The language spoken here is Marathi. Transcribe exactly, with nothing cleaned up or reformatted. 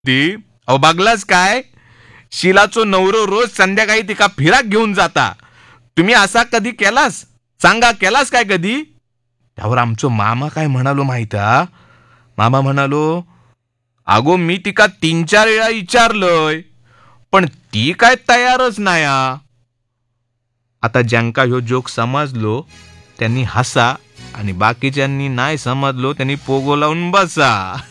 ती अहो बघलाच काय शिलाचो नवरो रोज संध्याकाळी तिका फिराक घेऊन जाता. तुम्ही असा कधी केलास? सांगा केलास काय कधी? त्यावर आमचो मामा काय म्हणालो माहित हा? मामा म्हणालो अगो मी तिका तीन चार वेळा विचारलंय पण ती काय तयारच नाही हा. आता ज्यांका ह्यो जोक समजलो त्यांनी हसा आणि बाकीच्यांनी नाही समजलो त्यांनी पोगो लावून बसा.